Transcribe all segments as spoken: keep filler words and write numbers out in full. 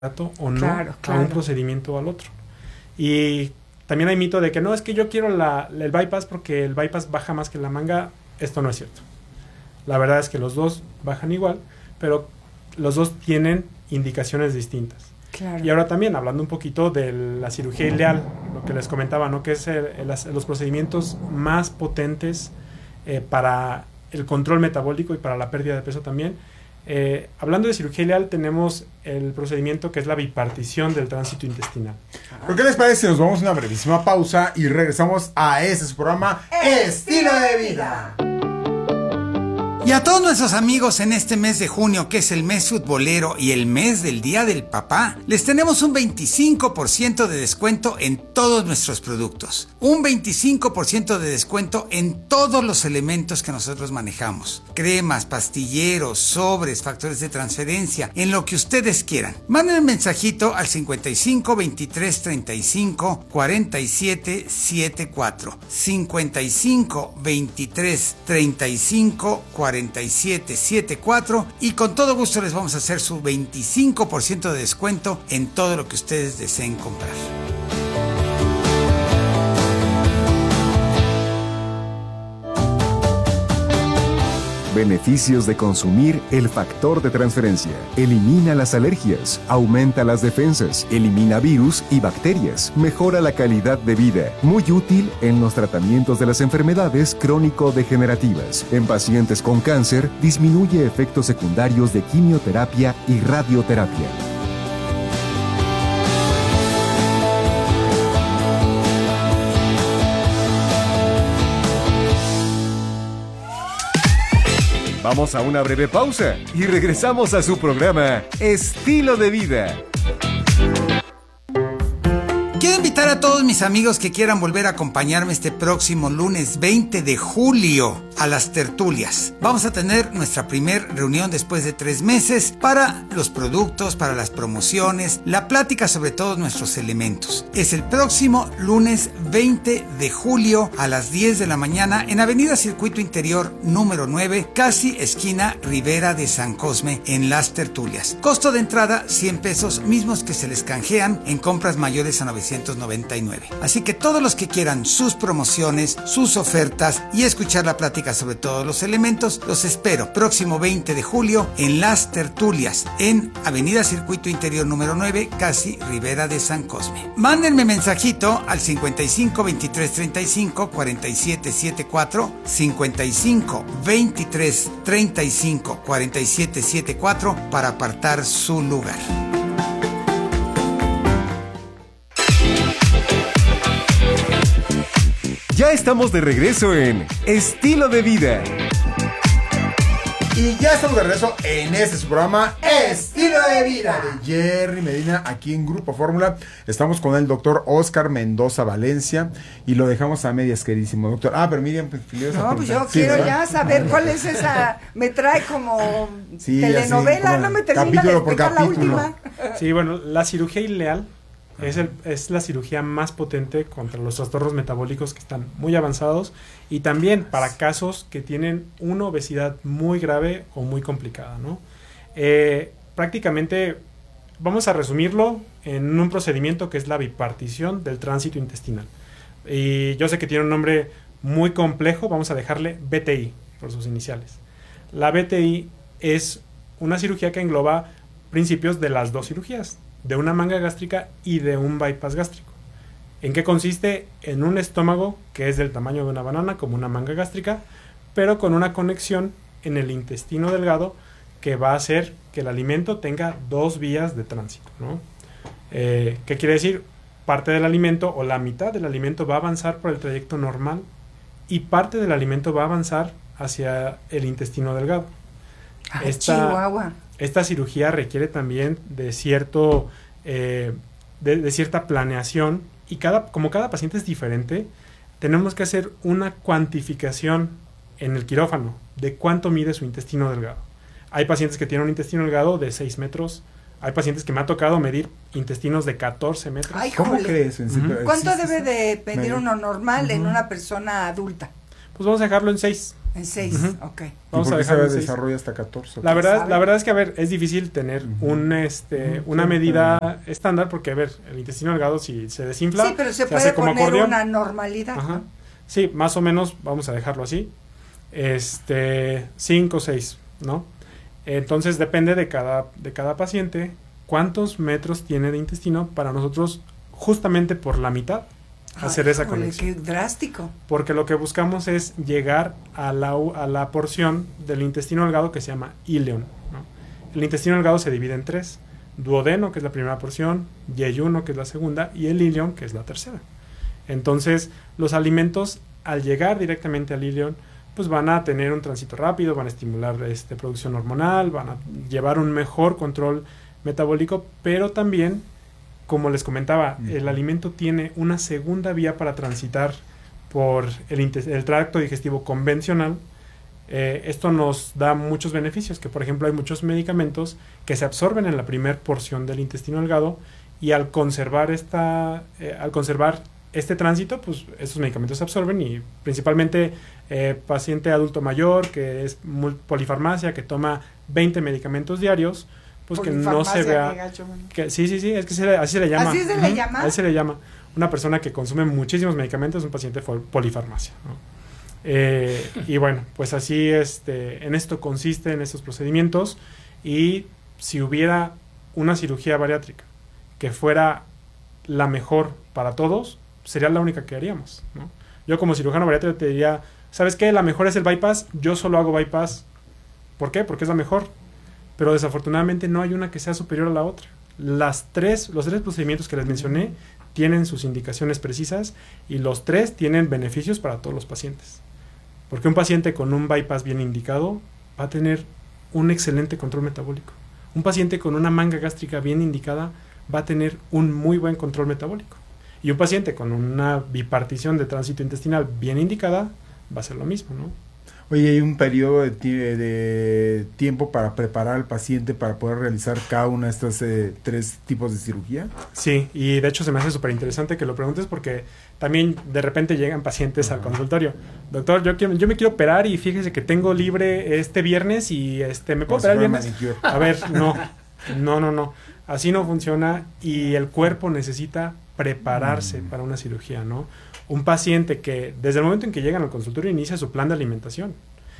o no claro, claro. a un procedimiento o al otro. Y también hay mito de que no, es que yo quiero la, el bypass porque el bypass baja más que la manga. Esto no es cierto. La verdad es que los dos bajan igual, pero los dos tienen indicaciones distintas. Claro. Y ahora también, hablando un poquito de la cirugía ileal, lo que les comentaba, ¿no? Que es el, el, los procedimientos más potentes eh, para el control metabólico y para la pérdida de peso también. Eh, hablando de cirugía ileal, tenemos el procedimiento que es la bipartición del tránsito intestinal. ¿Por qué les parece? Nos vamos a una brevísima pausa y regresamos a este su programa Estilo de Vida. Y a todos nuestros amigos en este mes de junio, que es el mes futbolero y el mes del Día del Papá, les tenemos un veinticinco por ciento de descuento en todos nuestros productos. Un veinticinco por ciento de descuento en todos los elementos que nosotros manejamos. Cremas, pastilleros, sobres, factores de transferencia, en lo que ustedes quieran. Manden un mensajito al cincuenta y cinco, veintitrés, treinta y cinco, cuarenta y siete, setenta y cuatro. cincuenta y cinco, veintitrés, treinta y cinco, cuarenta y siete, setenta y cuatro, y con todo gusto les vamos a hacer su veinticinco por ciento de descuento en todo lo que ustedes deseen comprar. Beneficios de consumir el factor de transferencia. Elimina las alergias, aumenta las defensas, elimina virus y bacterias, mejora la calidad de vida. Muy útil en los tratamientos de las enfermedades crónico-degenerativas. En pacientes con cáncer, disminuye efectos secundarios de quimioterapia y radioterapia. Vamos a una breve pausa y regresamos a su programa Estilo de Vida. Quiero invitar a todos mis amigos que quieran volver a acompañarme este próximo lunes veinte de julio a las tertulias. Vamos a tener nuestra primer reunión después de tres meses para los productos, para las promociones, la plática sobre todos nuestros elementos. Es el próximo lunes veinte de julio a las diez de la mañana en Avenida Circuito Interior número nueve, casi esquina Rivera de San Cosme, en las tertulias. Costo de entrada cien pesos, mismos que se les canjean en compras mayores a novecientos noventa y nueve. Así que todos los que quieran sus promociones, sus ofertas y escuchar la plática sobre todos los elementos, los espero próximo veinte de julio en las tertulias en Avenida Circuito Interior número nueve, casi Rivera de San Cosme. Mándenme mensajito al cincuenta y cinco, veintitrés, treinta y cinco, cuarenta y siete, setenta y cuatro, cincuenta y cinco, veintitrés, treinta y cinco, cuarenta y siete, setenta y cuatro para apartar su lugar. Ya estamos de regreso en Estilo de Vida. Y ya estamos de regreso en este su programa Estilo de Vida de Jerry Medina, aquí en Grupo Fórmula. Estamos con el doctor Oscar Mendoza Valencia y lo dejamos a medias, queridísimo doctor. Ah, pero Miriam, pues, no, pues yo sí, quiero ¿verdad? ya saber cuál es esa. Me trae como sí, telenovela, así, no me termina de explicar la última. Sí, bueno, la cirugía ileal es, el, es la cirugía más potente contra los trastornos metabólicos que están muy avanzados y también para casos que tienen una obesidad muy grave o muy complicada, ¿no? Eh, prácticamente vamos a resumirlo en un procedimiento que es la bipartición del tránsito intestinal. Y yo sé que tiene un nombre muy complejo, vamos a dejarle B T I por sus iniciales. La B T I es una cirugía que engloba principios de las dos cirugías, de una manga gástrica y de un bypass gástrico. ¿En qué consiste? En un estómago que es del tamaño de una banana, como una manga gástrica, pero con una conexión en el intestino delgado que va a hacer que el alimento tenga dos vías de tránsito, ¿no? Eh, ¿Qué quiere decir? Parte del alimento o la mitad del alimento va a avanzar por el trayecto normal y parte del alimento va a avanzar hacia el intestino delgado. Ah, esta, Chihuahua. Esta cirugía requiere también de cierto eh, de, de cierta planeación y cada, como cada paciente es diferente, tenemos que hacer una cuantificación en el quirófano de cuánto mide su intestino delgado. Hay pacientes que tienen un intestino delgado de seis metros, hay pacientes que me ha tocado medir intestinos de catorce metros. Ay, ¿Cómo jole. crees? ¿Cuánto Sí, sí, debe sí. de pedir Medio. uno normal Uh-huh. en una persona adulta? Pues vamos a dejarlo en seis. En seis, Ujú. ok. Vamos ¿Y a por qué dejarlo se en seis. desarrolla hasta catorce? La verdad, ¿Sabe? la verdad es que, a ver, es difícil tener Ujú. un, este, Ujú, una sí, medida pero- estándar porque, a ver, el intestino delgado si se desinfla, Sí, pero se, hace puede como poner acordeón. una normalidad. Ajá. ¿no? Sí, más o menos, vamos a dejarlo así. Este, cinco o seis, ¿no? Entonces depende de cada, de cada paciente cuántos metros tiene de intestino para nosotros justamente por la mitad hacer Ay, esa híjole, conexión. qué drástico. Porque lo que buscamos es llegar a la, u- a la porción del intestino delgado que se llama íleon, ¿no? El intestino delgado se divide en tres: duodeno, que es la primera porción, yeyuno, que es la segunda, y el íleon, que es la tercera. Entonces, los alimentos, al llegar directamente al íleon, pues van a tener un tránsito rápido, van a estimular este, producción hormonal, van a llevar un mejor control metabólico, pero también, como les comentaba, Ujú. el alimento tiene una segunda vía para transitar por el, inte- el tracto digestivo convencional. Eh, esto nos da muchos beneficios, que por ejemplo hay muchos medicamentos que se absorben en la primer porción del intestino delgado y al conservar esta, eh, al conservar este tránsito, pues estos medicamentos se absorben y principalmente eh, paciente adulto mayor que es mul- polifarmacia, que toma veinte medicamentos diarios, pues que no se Polifarmacia, qué vea... gacho, bueno. Que, sí, sí, sí, es que se le- así se le llama. ¿Así se le Ujú, llama? Así se le llama. Una persona que consume muchísimos medicamentos es un paciente fol- polifarmacia, ¿no? Eh, y bueno, pues así este, en esto consiste, en estos procedimientos. Y si hubiera una cirugía bariátrica que fuera la mejor para todos, sería la única que haríamos, ¿no? Yo como cirujano bariátrico te diría, ¿sabes qué? La mejor es el bypass, yo solo hago bypass. ¿Por qué? Porque es la mejor. Pero desafortunadamente no hay una que sea superior a la otra. Las tres, los tres procedimientos que les mencioné tienen sus indicaciones precisas y los tres tienen beneficios para todos los pacientes. Porque un paciente con un bypass bien indicado va a tener un excelente control metabólico. Un paciente con una manga gástrica bien indicada va a tener un muy buen control metabólico. Y un paciente con una bipartición de tránsito intestinal bien indicada va a ser lo mismo, ¿no? Oye, ¿hay un periodo de, ti- de tiempo para preparar al paciente para poder realizar cada una de estos eh, tres tipos de cirugía? Sí, y de hecho se me hace súper interesante que lo preguntes porque también de repente llegan pacientes al consultorio. Doctor, yo, quiero, yo me quiero operar y fíjese que tengo libre este viernes y este ¿me puedo Como si operar el fuera viernes? manicure. A ver, no, no, no, no. Así no funciona y el cuerpo necesita prepararse Mm. para una cirugía, ¿no? Un paciente que desde el momento en que llegan al consultorio inicia su plan de alimentación.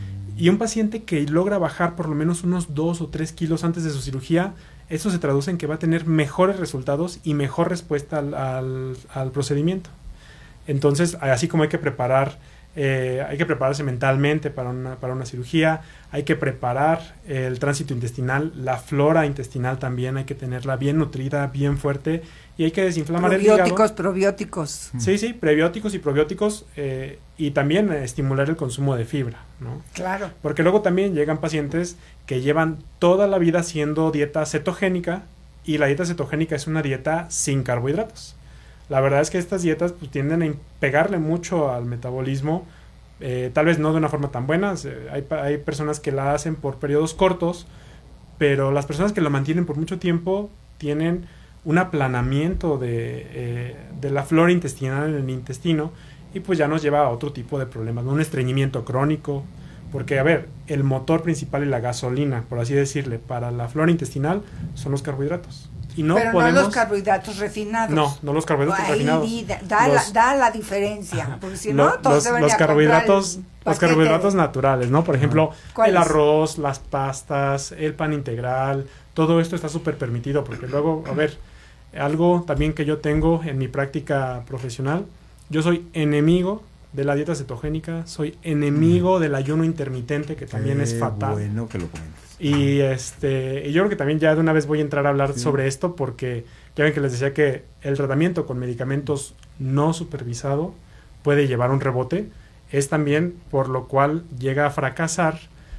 Y un paciente que logra bajar por lo menos unos dos o tres kilos antes de su cirugía, eso se traduce en que va a tener mejores resultados y mejor respuesta al, al, al procedimiento. Entonces, así como hay que preparar, eh, hay que prepararse mentalmente para una, para una cirugía, hay que preparar el tránsito intestinal, la flora intestinal también hay que tenerla bien nutrida, bien fuerte, y hay que desinflamar el hígado. Probióticos, probióticos. Sí, sí, prebióticos y probióticos, eh, y también eh, estimular el consumo de fibra, ¿no? Claro. Porque luego también llegan pacientes que llevan toda la vida haciendo dieta cetogénica, y la dieta cetogénica es una dieta sin carbohidratos. La verdad es que estas dietas pues, tienden a pegarle mucho al metabolismo, eh, tal vez no de una forma tan buena. Eh, hay, hay personas que la hacen por periodos cortos, pero las personas que lo mantienen por mucho tiempo tienen un aplanamiento de, eh, de la flora intestinal en el intestino y pues ya nos lleva a otro tipo de problemas, ¿no? Un estreñimiento crónico, porque a ver, el motor principal y la gasolina, por así decirle, para la flora intestinal son los carbohidratos. Y no Pero podemos... no los carbohidratos refinados. No, no los carbohidratos Ay, refinados. di- da, da Los- la, da la diferencia, porque si Lo- no, todos los, se van los a comprar carbohidratos, el los paquete carbohidratos de- naturales, ¿no? Por ejemplo, ¿Cuáles? el arroz, las pastas, el pan integral, todo esto está súper permitido, porque luego, a ver, algo también que yo tengo en mi práctica profesional, yo soy enemigo de la dieta cetogénica, soy enemigo del ayuno intermitente, que también Qué es fatal. bueno que lo comentes. Y este, y yo creo que también ya de una vez voy a entrar a hablar Sí. sobre esto porque ya ven que les decía que el tratamiento con medicamentos no supervisado puede llevar un rebote, es también por lo cual llega a fracasar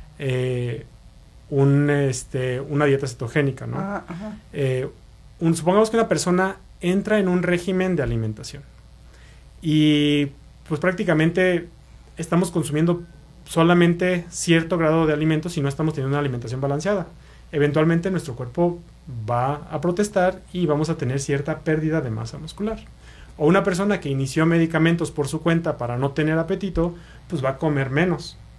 eh, un, este, una dieta cetogénica, ¿no? Ah, ajá. Eh, un- supongamos que una persona entra en un régimen de alimentación y pues prácticamente estamos consumiendo solamente cierto grado de alimentos y no estamos teniendo una alimentación balanceada. Eventualmente nuestro cuerpo va a protestar y vamos a tener cierta pérdida de masa muscular. O una persona que inició medicamentos por su cuenta para no tener apetito, pues va a comer menos.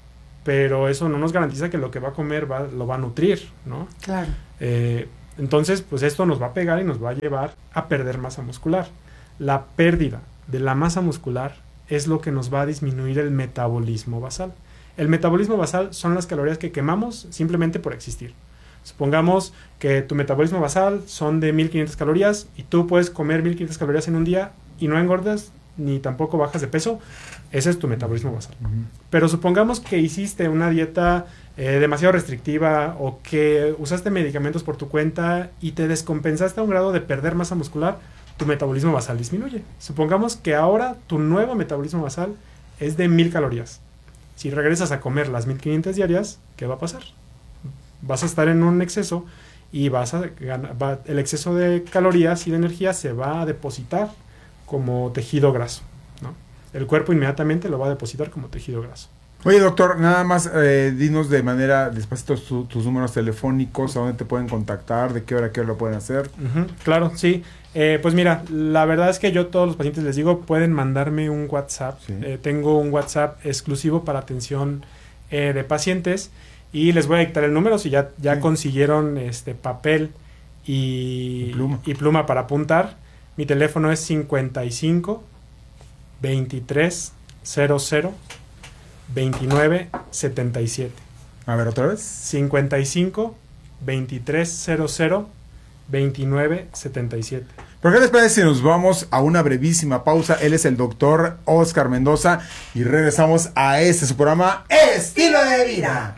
pero eso no nos garantiza que lo que va a comer va, lo va a nutrir, ¿no? Claro. Eh, entonces, pues esto nos va a pegar y nos va a llevar a perder masa muscular. La pérdida de la masa muscular es lo que nos va a disminuir el metabolismo basal. El metabolismo basal son las calorías que quemamos simplemente por existir. Supongamos que tu metabolismo basal son de mil quinientas calorías y tú puedes comer mil quinientas calorías en un día y no engordas ni tampoco bajas de peso. Ese es tu metabolismo basal. Uh-huh. Pero supongamos que hiciste una dieta eh, demasiado restrictiva o que usaste medicamentos por tu cuenta y te descompensaste a un grado de perder masa muscular, tu metabolismo basal disminuye. Supongamos que ahora tu nuevo metabolismo basal es de mil calorías. Si regresas a comer las mil quinientas diarias, ¿qué va a pasar? Vas a estar en un exceso y vas a ganar, va, el exceso de calorías y de energía se va a depositar como tejido graso, ¿no? El cuerpo inmediatamente lo va a depositar como tejido graso. Oye, doctor, nada más eh, dinos de manera despacito tu, tus números telefónicos, a dónde te pueden contactar, de qué hora a qué hora lo pueden hacer. Uh-huh, claro, sí. Eh, pues mira, la verdad es que yo a todos los pacientes les digo, pueden mandarme un WhatsApp. Sí. Eh, tengo un WhatsApp exclusivo para atención eh, de pacientes y les voy a dictar el número si ya, ya sí. consiguieron este papel y, y, pluma. y pluma para apuntar. Mi teléfono es cincuenta y cinco, veintitrés, cero cero, veintinueve, setenta y siete. A ver, ¿otra vez? cincuenta y cinco, veintitrés, cero cero, veintinueve, setenta y siete. ¿Por qué les parece si nos vamos a una brevísima pausa? Él es el doctor Óscar Mendoza y regresamos a este su programa Estilo de Vida.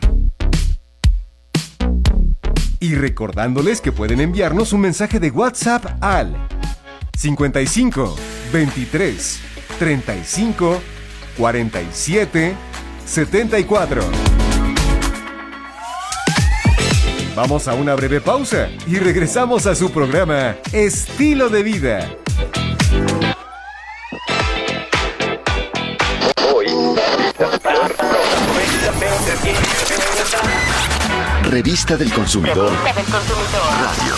Y recordándoles que pueden enviarnos un mensaje de WhatsApp al cincuenta y cinco, veintitrés, treinta y cinco, cuarenta y siete, setenta y cuatro. Vamos a una breve pausa y regresamos a su programa Estilo de Vida. Revista del Consumidor. Radio.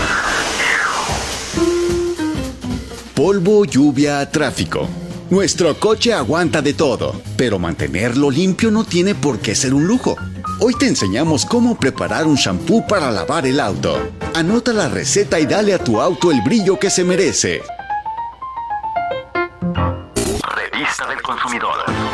Polvo, lluvia, tráfico. Nuestro coche aguanta de todo, pero mantenerlo limpio no tiene por qué ser un lujo. Hoy te enseñamos cómo preparar un shampoo para lavar el auto. Anota la receta y dale a tu auto el brillo que se merece. Revista del Consumidor.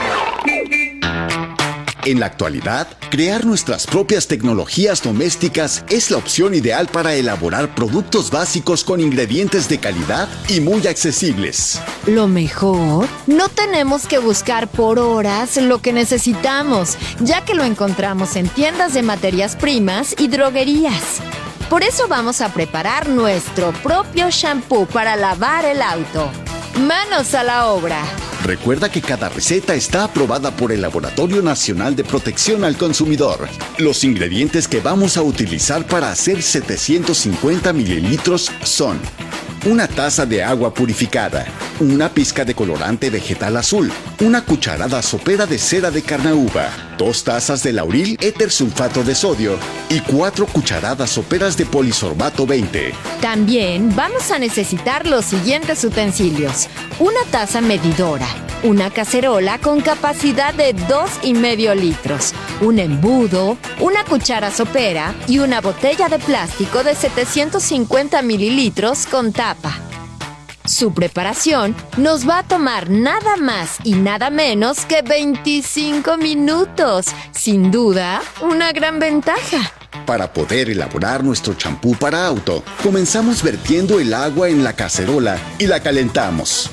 En la actualidad, crear nuestras propias tecnologías domésticas es la opción ideal para elaborar productos básicos con ingredientes de calidad y muy accesibles. Lo mejor, no tenemos que buscar por horas lo que necesitamos, ya que lo encontramos en tiendas de materias primas y droguerías. Por eso vamos a preparar nuestro propio shampoo para lavar el auto. ¡Manos a la obra! Recuerda que cada receta está aprobada por el Laboratorio Nacional de Protección al Consumidor. Los ingredientes que vamos a utilizar para hacer setecientos cincuenta mililitros son: una taza de agua purificada, una pizca de colorante vegetal azul, una cucharada sopera de cera de carnauba, dos tazas de lauril éter sulfato de sodio y cuatro cucharadas soperas de polisorbato veinte. También vamos a necesitar los siguientes utensilios: una taza medidora, una cacerola con capacidad de dos y medio litros, un embudo, una cuchara sopera y una botella de plástico de setecientos cincuenta mililitros con tapa. Su preparación nos va a tomar nada más y nada menos que veinticinco minutos. Sin duda, una gran ventaja. Para poder elaborar nuestro champú para auto, comenzamos vertiendo el agua en la cacerola y la calentamos.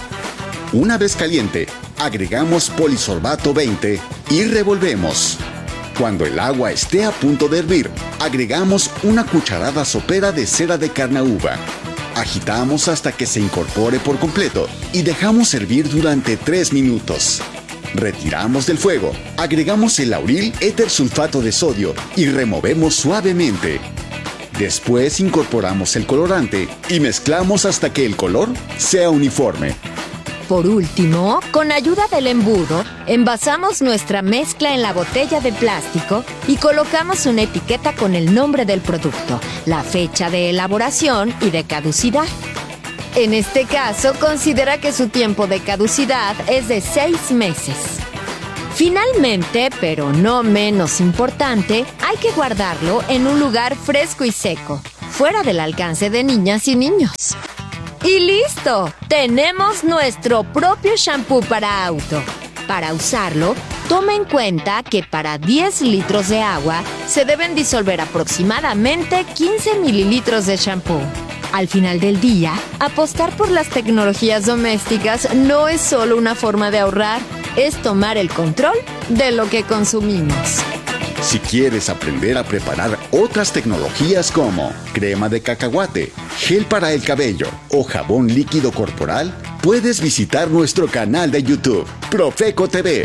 Una vez caliente, agregamos polisorbato veinte y revolvemos. Cuando el agua esté a punto de hervir, agregamos una cucharada sopera de cera de carnauba. Agitamos hasta que se incorpore por completo y dejamos hervir durante tres minutos. Retiramos del fuego, agregamos el lauril éter sulfato de sodio y removemos suavemente. Después incorporamos el colorante y mezclamos hasta que el color sea uniforme. Por último, con ayuda del embudo, envasamos nuestra mezcla en la botella de plástico y colocamos una etiqueta con el nombre del producto, la fecha de elaboración y de caducidad. En este caso, considera que su tiempo de caducidad es de seis meses. Finalmente, pero no menos importante, hay que guardarlo en un lugar fresco y seco, fuera del alcance de niñas y niños. ¡Y listo! Tenemos nuestro propio shampoo para auto. Para usarlo, toma en cuenta que para diez litros de agua se deben disolver aproximadamente quince mililitros de shampoo. Al final del día, apostar por las tecnologías domésticas no es solo una forma de ahorrar, es tomar el control de lo que consumimos. Si quieres aprender a preparar otras tecnologías como crema de cacahuate, gel para el cabello o jabón líquido corporal, puedes visitar nuestro canal de YouTube, Profeco T V.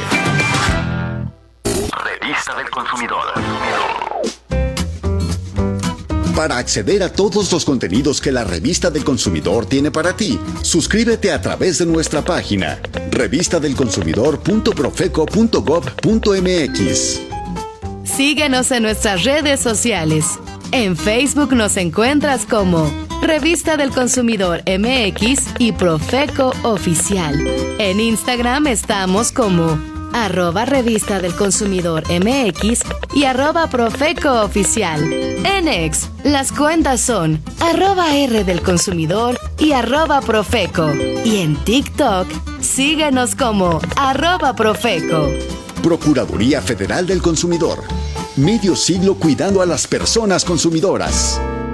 Revista del Consumidor. Para acceder a todos los contenidos que la Revista del Consumidor tiene para ti, suscríbete a través de nuestra página revista del consumidor punto profeco punto gob punto mx. Síguenos en nuestras redes sociales. En Facebook nos encuentras como Revista del Consumidor M X y Profeco Oficial. En Instagram estamos como arroba Revista del Consumidor M X y arroba Profeco Oficial. En X, las cuentas son arroba R del Consumidor y arroba Profeco. Y en TikTok, síguenos como arroba Profeco. Procuraduría Federal del Consumidor. Medio siglo cuidando a las personas consumidoras.